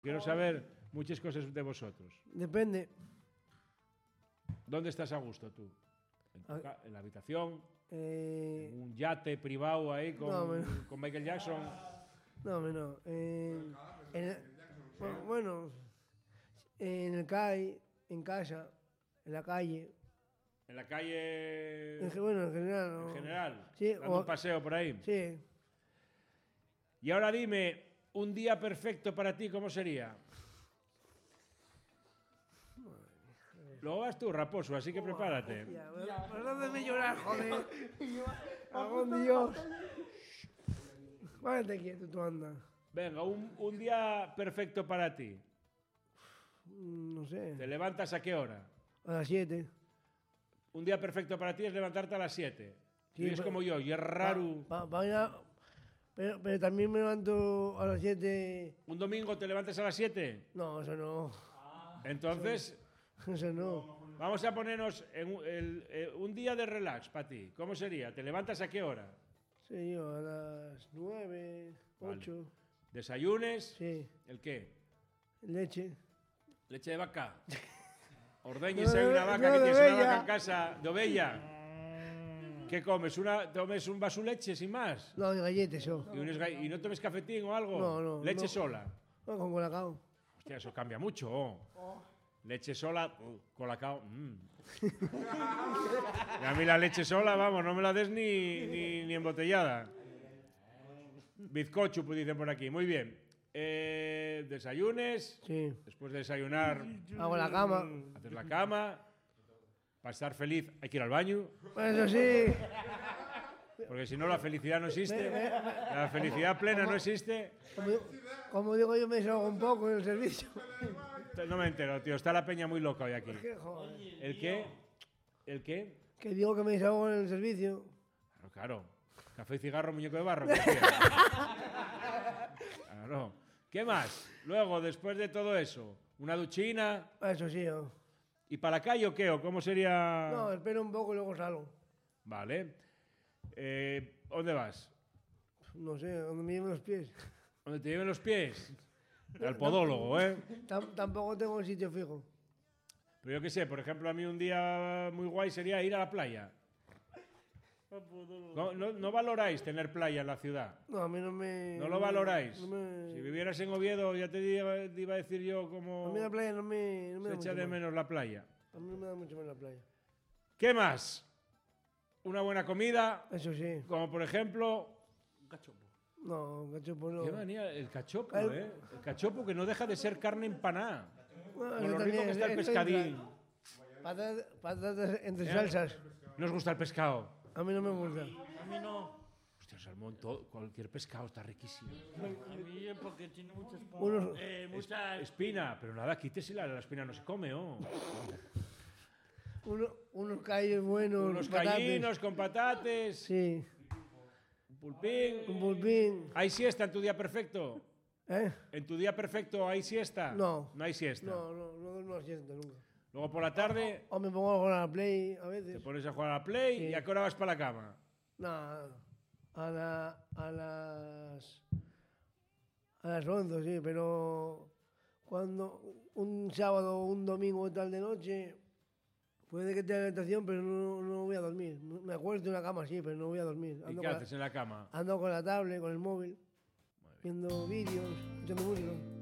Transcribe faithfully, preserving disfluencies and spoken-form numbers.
Quiero saber muchas cosas de vosotros. Depende. ¿Dónde estás a gusto tú? ¿En, tu ca- en la habitación? Eh, ¿En un yate privado ahí con, No, me- con Michael Jackson? no, hombre, no. En, en el- bueno, bueno, en el C A I, en casa, en la calle. ¿En la calle En, ge- bueno, en general. ¿no? en general? Sí, ¿Dando o- un paseo por ahí? Sí. Y ahora dime, un día perfecto para ti, ¿cómo sería? Luego vas tú, raposo, así que prepárate. Ya, pues no me llorar, joder. Algún Dios. Váyate quieto, tú anda. Venga, un, un día perfecto para ti. Mm, No sé. ¿Te levantas a qué hora? A las siete. Un día perfecto para ti es levantarte a las siete. Sí, y es pero- como yo, y es raro. Pa- pa- pa- pero, pero también me levanto a las siete. ¿Un domingo te levantas a las siete? No, eso no. Entonces, Eso no. vamos a ponernos en un, el- eh, un día de relax para ti. ¿Cómo sería? ¿Te levantas a qué hora? Sí, yo a las nueve, Vale. ocho. ¿Desayunes? Sí. ¿El qué? Leche. ¿Leche de vaca? Ordeñes ahí No, una vaca, no, que de tienes una ovella. vaca en casa, de ovella. ¿Qué comes? Una, ¿Tomes un vaso de leche sin más? No, de galletas, yo. ¿Y, unos ga- y no tomes cafetín o algo? No, no, ¿Leche no. sola? No, con colacao. Hostia, eso cambia mucho. oh. Leche sola, oh, colacao. mm. Y a mí la leche sola, vamos, no me la des ni, ni, ni embotellada. Bizcocho, pues dicen por aquí. Muy bien. Eh, desayunes. Sí. Después de desayunar, Hago la cama. hacer la cama. Para estar feliz hay que ir al baño. Eso sí. Porque si no, la felicidad no existe. La felicidad plena no existe. Como, como digo yo, me desahogo un poco en el servicio. No me entero, tío. Está la peña muy loca hoy aquí. ¿Qué, joder? ¿El qué? ¿El qué? Que digo que me desahogo en el servicio. Claro, claro. Café y cigarro, muñeco de barro. ¿Qué hacía? Claro. ¿Qué más? Luego, después de todo eso, una duchina. Eso sí, yo. ¿Y para la calle o qué? ¿O cómo sería? No, espero un poco y luego salgo. Vale. Eh, ¿Dónde vas? No sé, donde me lleven los pies. ¿Dónde te lleven los pies? Al podólogo, ¿eh? Tam- tampoco tengo un sitio fijo. Pero yo qué sé, por ejemplo, a mí un día muy guay sería ir a la playa. ¿No, no, no valoráis tener playa en la ciudad? No, a mí no me... ¿No lo valoráis? No me, Si vivieras en Oviedo, ya te iba, te iba a decir yo a cómo mí la playa no me, no me se da echa mucho de más. menos la playa. A mí no me da mucho más la playa. ¿Qué más? Una buena comida, Eso sí. como por ejemplo... No, cachopo no. Qué manía, el cachopo, El- ¿eh? El cachopo que no deja de ser carne empanada. Bueno, Con eso lo rico también, que está el eso pescadín. entra. Patatas, patatas entre ¿Eh? salsas. ¿No os gusta el pescado? A mí no me gusta. A mí no. Hostia, el salmón, todo, cualquier pescado está riquísimo. A mí es porque tiene muchas... Unos- Eh, muchas... Espina, pero nada, quítese la, la espina no se come, ¿oh? Uno- unos callos buenos. Unos patates. callinos con patates, Sí. un pulpín. Un pulpín. ¿Hay siesta en tu día perfecto? ¿Eh? ¿En tu día perfecto hay siesta? No. No hay siesta. No, no, no duermo a siesta nunca. Luego por la tarde O me pongo a jugar a la play a te veces. pones a jugar a la Play Sí. y ¿a qué hora vas para la cama? No, a, la, a las... A las once, sí, pero cuando un sábado o un domingo o tal de noche, puede que tenga la habitación, pero no, no voy a dormir. Me acuesto en la cama, sí, pero no voy a dormir. ¿Y Ando qué con, haces en la cama? la, ando con la tablet, con el móvil, viendo vídeos, escuchando música.